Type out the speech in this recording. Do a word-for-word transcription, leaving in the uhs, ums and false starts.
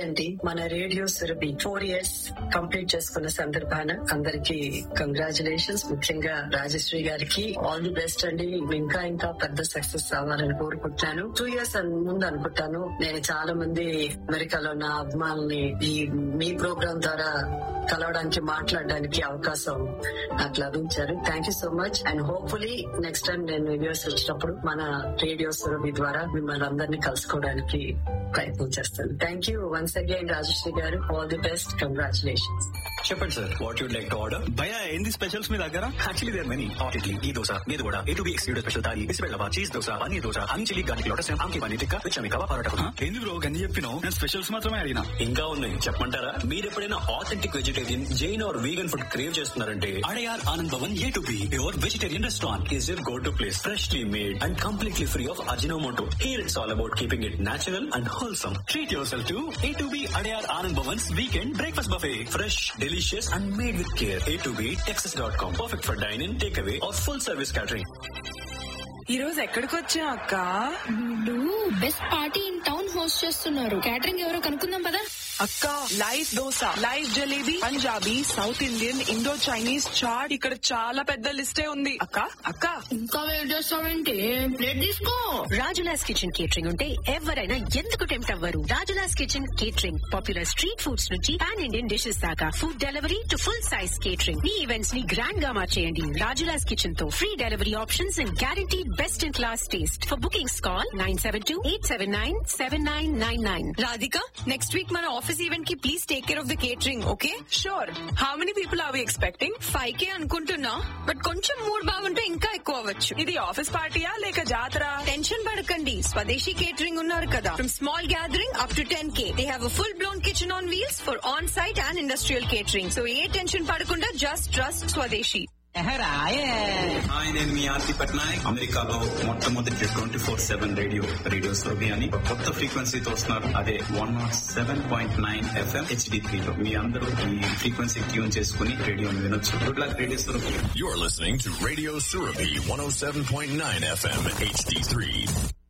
అండి. మన radio Surabhi four years complete చేసుకున్న సందర్భాన అందరికి కంగ్రాచులేషన్స్. ముఖ్యంగా రాజశ్రీ గారికి ఆల్ ది బెస్ట్ అండి. ఇంకా ఇంకా పెద్ద సక్సెస్ అవ్వాలని కోరుకుంటున్నాను. టూ ఇయర్స్ ముందు అనుకుంటాను నేను చాలా మంది అమెరికాలో నా అభిమానుల్ని ఈ మీ ప్రోగ్రామ్ ద్వారా కలవడానికి మాట్లాడడానికి అవకాశం నాకు లభించారు. Thank you so much. And hopefully next time నేను యూఎస్ వచ్చినప్పుడు మన రేడియో సురభి ద్వారా మిమ్మల్ని అందరినీ కలుసుకోవడానికి ప్రయత్నం చేస్తాను. Thank you once again Rajshri గారు. All the best. కంగ్రాచులేషన్స్. చెప్పండి sir, what you'd like to order? భయ ఏంది స్పెషల్స్ మీ దగ్గర? Actually there many. Hot idli, ఈ దోశ, మీరు కూడా A to be excluded special thali, బిస్బెల్లవా, cheese dosa, paneer dosa, honey chilli garlic lotus, ఆమ్కి paneer tikka, విచమి kebab parotta. ఏంది bro గన్ని చెప్పినావు? నేను స్పెషల్స్ మాత్రమే అడిగినా. ఇంకా ఉన్నాయి చెప్పమంటారా? మీరు ఎప్పుడైనా authentic vegetarian, Jain are vegan food crave చేస్తున్నారంటే Adyar Anand Bhavan A to be your vegetarian restaurant is your go to place. Freshly made and completely free of Ajinomoto. Here it's all about keeping it natural and wholesome. Treat your self to A to be Adyar Anand Bhavan's weekend breakfast buffet. Fresh, delicious and made with care. A to B Texas dot com. Perfect for dine-in, takeaway or full service catering. ఈ రోజు ఎక్కడికి వచ్చా అక్క? వీళ్ళు best party in town host చేస్తున్నారు. Catering ఎవరో కనుక్కుందాం పదా. అక్క, live dosa, live jalebi, Punjabi, south Indian, Indo Chinese, chat, ఇక్కడ చాలా పెద్ద లిస్టే ఉంది. అక్క అక్క ఇంకా వెయిట్ చేస్తావేంటి? ప్లేట్ తీసుకో. రాజులాస్ కిచెన్ కేటరింగ్ ఉంటే ఎవరైనా ఎందుకు టెంప్ట్ అవ్వరు? Rajula's kitchen catering popular street foods నుంచి పాన్ ఇండియన్ డిషెస్ దాకా, food delivery to full size catering. Me events ని గ్రాండ్ గా మార్చేయండి రాజులాస్ కిచెన్ తో. Free delivery options and guarantee best in class taste. For bookings call nine seven two eight seven nine seven nine nine nine. Radhika, next week మన office event కి please take care of the catering, okay? Sure. How many people are we expecting? Five కే అనుకుంటున్నా, but కొంచెం mood బాగుంటే ఇంకా ఎక్కువ అవ్వచ్చు. ఇది office పార్టీయా లేక జాతర? టెన్షన్ పడకండి, స్వదేశీ కేటరింగ్ ఉన్నారు కదా. From small gathering up to ten K they have a full blown kitchen on wheels for on site and industrial catering. So A tension పడకుండా జస్ట్ ట్రస్ట్ స్వదేశీ. హాయ్, నేను మీ ఆర్తి పట్నాయక్. అమెరికాలో మొట్టమొదటి twenty four seven radio radio Surabhi అని కొత్త ఫ్రీక్వెన్సీతో వస్తున్నారు. అదే one not seven point nine FM HD three లో. మీ అందరూ ఈ ఫ్రీక్వెన్సీ ట్యూన్ చేసుకుని రేడియోని వినొచ్చు. Good luck radio Surabhi. You're listening to Radio Surabhi one oh seven point nine F M H D three.